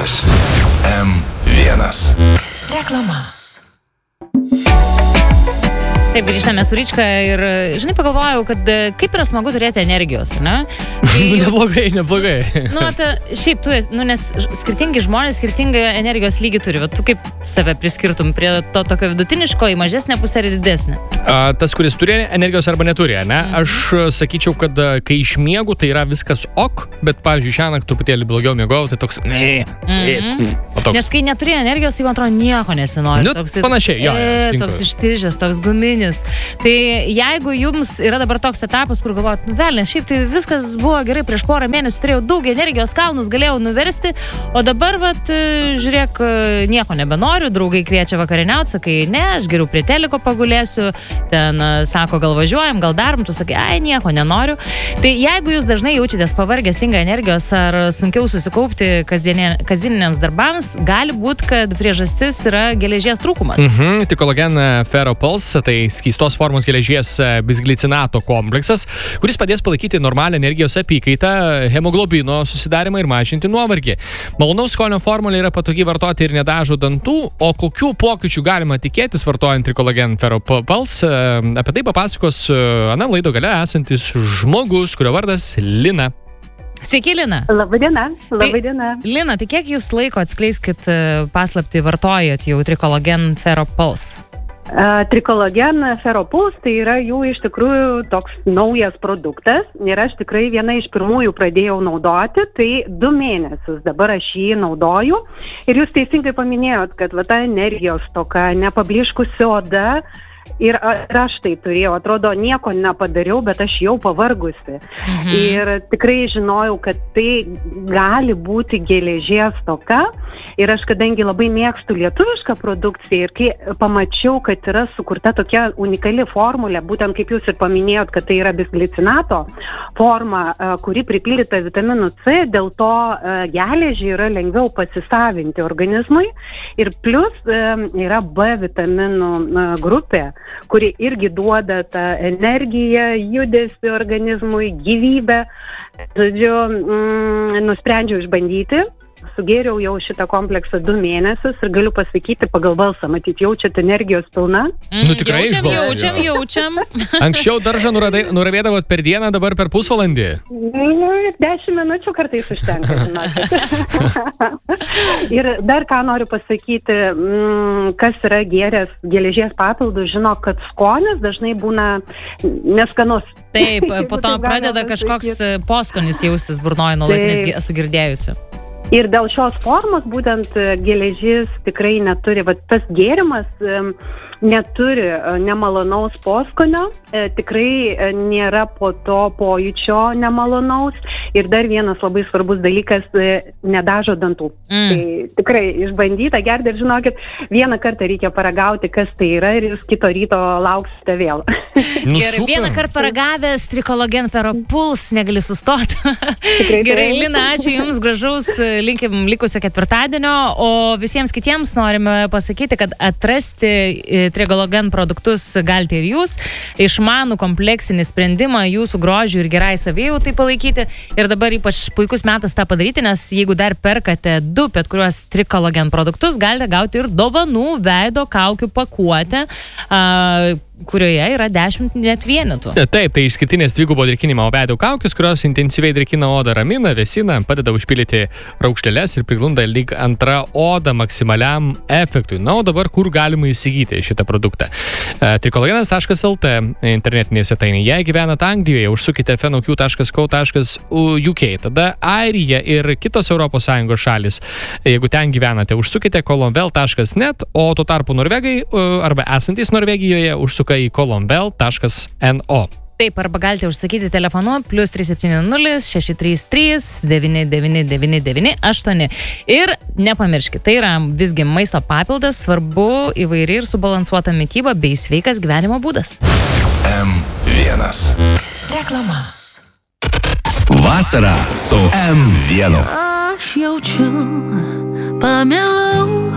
Radijas M1. Reklama. Taip, grįžtame su Ryčka ir, žinai, pagalvojau, kad kaip yra smagu turėti energijos, ne? Neblogai. Šiaip tu, nes skirtingi žmonės skirtingą energijos lygį turi. Tu kaip save priskirtum prie to tokio vidutiniško į mažesnę pusę ir didesnę? Tas, kuris turi energijos arba neturi, ne? Aš sakyčiau, kad kai išmiegu, tai yra viskas ok, bet, pavyzdžiui, šiąnakt truputėlį blogiau miegojau, tai toks... Nes kai neturi energijos, tai man atrodo nieko nesinori. Panašiai, jo. Toks ištižęs, toks guminis. Tai jeigu jums yra dabar toks etapas, kur galvojat, velnės, šiaip tai viskas buvo gerai, prieš porą mėnesių turėjau daug energijos, kalnus galėjau nuversti, o dabar, žiūrėk, nieko nebenoriu, draugai kviečia vakarieniauti, sakai, ne, aš geriau prie teliko pagulėsiu, ten sako, gal važiuojam, gal darom, tu sakai, ai, nieko nenoriu. Tai jeigu jūs dažnai jaučiatės pavargę, stinga energijos ar sunkiau susikaupti kasdieniniams darbams, gali būti, kad priežastis yra geležies trūkumas. Trikologen Ferropuls, tai skystos formos geležies bisglicinato kompleksas, kuris padės palaikyti normalią energijos apykaitą, hemoglobino susidarimą ir mažinti nuovargį. Malonaus skonio formulė yra patogi vartoti ir nedažo dantų, o kokių pokyčių galima tikėtis vartojant Trikologen Ferropuls, apie tai papasakos laido gale esantis žmogus, kurio vardas Lina. Sveiki, Lina. Labadiena. Lina, tai kiek jūs laiko, atskleiskit paslaptį, vartojat jau Trikologen Ferropuls? Trikologen Ferropuls tai yra jų iš tikrųjų toks naujas produktas ir aš tikrai viena iš pirmųjų pradėjau naudoti, tai 2 mėnesius dabar aš jį naudoju ir jūs teisingai paminėjot, kad ta energijos toka, nepablyškusi oda. Ir aš tai turėjau, atrodo, nieko nepadariau, bet aš jau pavargusi. Ir tikrai žinojau, kad tai gali būti geležies stoka. Ir aš, kadangi labai mėgstu lietuvišką produkciją ir kai pamačiau, kad yra sukurta tokia unikali formulė, būtent kaip jūs ir paminėjot, kad tai yra bisglicinato forma, kuri pripildyta vitaminu C, dėl to geležį yra lengviau pasisavinti organizmui. Ir plus yra B vitaminų grupė, kuri irgi duoda tą energiją, judesį organizmui, gyvybę. Žodžiu, nusprendžiau išbandyti. Sugėriau jau šitą kompleksą 2 mėnesius ir galiu pasakyti pagal balsą, matyt, jaučiat energijos pilna? Tikrai jaučiam. Anksčiau daržą nuravėdavot per dieną, dabar per pusvalandį? 10 minučių kartais užtenka, žinokit. Ir dar ką noriu pasakyti, kas yra gėręs geležies papildų, žino, kad skonis dažnai būna neskanus. Taip, po to pradeda kažkoks poskonis jaustis burnoje nuolatinis, esu girdėjusi. Ir dėl šios formos būtent geležis tikrai neturi, tas gėrimas neturi nemalonaus poskonio, tikrai nėra po to pojūčio nemalonaus. Ir dar vienas labai svarbus dalykas, nedažo dantų. Tai tikrai išbandyta, gerti ir žinokit, vieną kartą reikia paragauti, kas tai yra ir jūs kito ryto lauksite vėl. Gerai, vieną kartą paragavęs Trikologen Ferropuls, negali sustoti. Gerai, Lina, ačiū Jums, gražaus, linkim likusio ketvirtadienio, o visiems kitiems norime pasakyti, kad atrasti Trikologen produktus galite ir jūs, išmanų kompleksinį sprendimą jūsų grožių ir gerai savijautai palaikyti. Ir dabar ypač puikus metas tą padaryti, nes jeigu dar perkate 2 bet kuriuos Trikologen produktus, galite gauti ir dovanų veido kaukių pakuotę, kurioje yra 10 net vienetų. Taip, tai išskirtinės dvigubo drėkinimo veido kaukės, kurios intensyviai drėkina odą, ramina, vėsina, padeda užpildyti raukšleles ir priglunda lyg antra oda maksimaliam efektui. Na, o dabar kur galima įsigyti šitą produktą? Trikologenas.lt internetinėje svetainėje. Jei gyvenate Anglijoje, užsukite fenoq.co.uk, tada Airija ir kitos ES šalis. Jeigu ten gyvenate, užsukite kolonvel.net, o tuo tarpu Norvegai arba esantys Norvegijoje užsuka į kolonvel.no. Taip, arba galite užsakyti telefonu +370 633 99998. Ir nepamirškite, tai yra visgi maisto papildas, svarbu įvairi ir subalansuota mityba bei sveikas gyvenimo būdas. M1. Reklama. Vasara su M1. Aš jaučiu, pamilau